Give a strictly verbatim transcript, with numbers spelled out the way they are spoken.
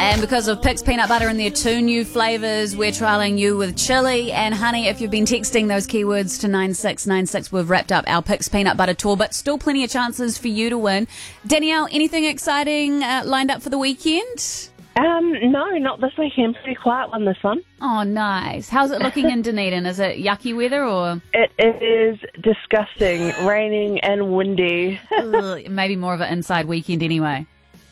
And because of Pix Peanut Butter and their two new flavours, we're trialling you with chili. And honey, if you've been texting those keywords to nine six nine six, we've wrapped up our Pix Peanut Butter tour, but still plenty of chances for you to win. Danielle, anything exciting uh, lined up for the weekend? Um, no, not this weekend. Pretty quiet one, this one. Oh, nice. How's it looking in Dunedin? Is it yucky weather or? It is disgusting, raining and windy. Ugh, maybe more of an inside weekend anyway.